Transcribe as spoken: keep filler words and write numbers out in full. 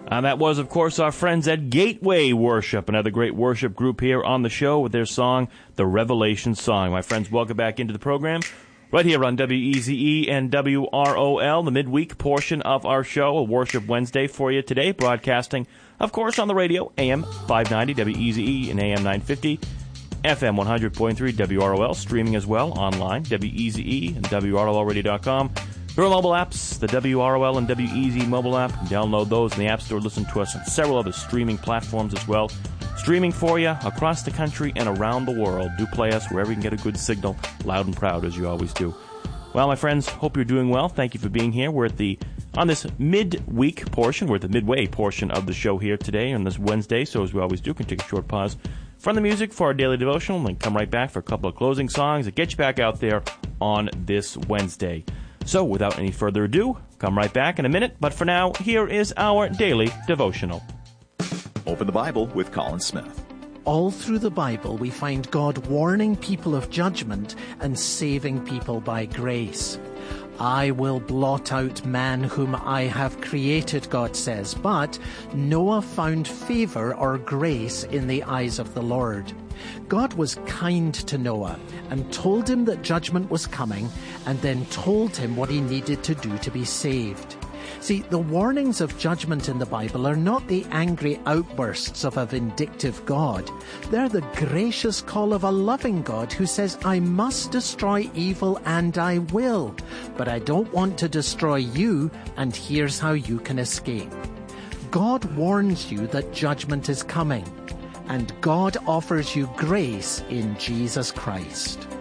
And that was, of course, our friends at Gateway Worship, another great worship group here on the show with their song, The Revelation Song. My friends, welcome back into the program right here on W E Z E and W R O L, the midweek portion of our show, a Worship Wednesday for you today, broadcasting, of course, on the radio, A M five ninety W E Z E and A M nine fifty, F M one hundred point three W R O L, streaming as well online, W E Z E and W R O L radio dot com. Through our mobile apps, the W R O L and W E Z mobile app. Download those in the App Store. Listen to us on several other streaming platforms as well. Streaming for you across the country and around the world. Do play us wherever you can get a good signal, loud and proud, as you always do. Well, my friends, hope you're doing well. Thank you for being here. We're at the on this midweek portion. We're at the midway portion of the show here today on this Wednesday. So as we always do, we can take a short pause from the music for our daily devotional and come right back for a couple of closing songs that get you back out there on this Wednesday. So, without any further ado, come right back in a minute. But for now, here is our daily devotional. Open the Bible with Colin Smith. All through the Bible, we find God warning people of judgment and saving people by grace. I will blot out man whom I have created, God says. But Noah found favor or grace in the eyes of the Lord. God was kind to Noah and told him that judgment was coming, and then told him what he needed to do to be saved. See, the warnings of judgment in the Bible are not the angry outbursts of a vindictive God. They're the gracious call of a loving God who says, I must destroy evil and I will, but I don't want to destroy you, and here's how you can escape. God warns you that judgment is coming, and God offers you grace in Jesus Christ.